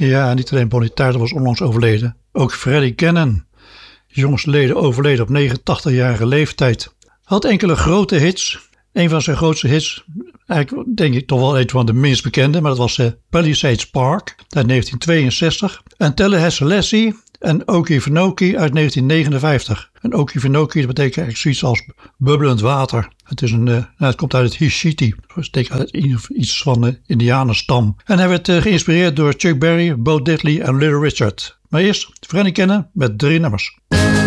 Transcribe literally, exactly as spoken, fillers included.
Ja, niet alleen Bonnie Tyler was onlangs overleden. Ook Freddie Cannon, jongsleden overleden op negenentachtigjarige leeftijd. Had enkele grote hits. Een van zijn grootste hits, eigenlijk denk ik toch wel een van de minst bekende, maar dat was uh, Palisades Park uit negentien tweeënzestig. En Tallahassee Lassie en Okefenokee uit negentien negenenvijftig. En Okefenokee, dat betekent eigenlijk zoiets als bubbelend water. Het, is een, uh, nou, het komt uit het Hishiti, dat betekent uit iets van de Indianenstam. En hij werd uh, geïnspireerd door Chuck Berry, Bo Diddley en Little Richard. Maar eerst Freddie Cannon met drie nummers.